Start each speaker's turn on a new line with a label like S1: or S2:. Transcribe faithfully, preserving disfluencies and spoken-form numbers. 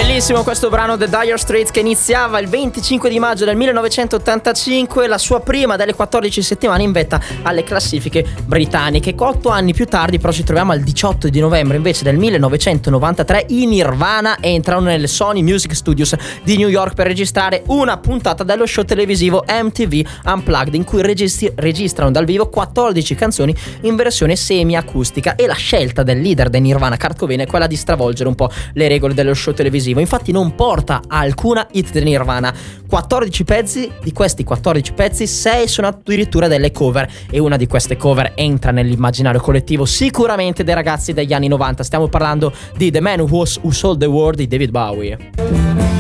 S1: Bellissimo questo brano The Dire Straits, che iniziava il venticinque di maggio del millenovecentottantacinque, la sua prima delle quattordici settimane in vetta alle classifiche britanniche. Otto anni più tardi però ci troviamo al diciotto di novembre invece del millenovecentonovantatré. I Nirvana entrano nelle Sony Music Studios di New York per registrare una puntata dello show televisivo M T V Unplugged, in cui registri- registrano dal vivo quattordici canzoni in versione semi-acustica, e la scelta del leader dei Nirvana, Kurt Cobain, è quella di stravolgere un po' le regole dello show televisivo. Infatti non porta alcuna hit del Nirvana. quattordici pezzi, di questi quattordici pezzi sei sono addirittura delle cover, e una di queste cover entra nell'immaginario collettivo sicuramente dei ragazzi degli anni novanta. Stiamo parlando di The Man Who, Was, Who Sold the World di David Bowie.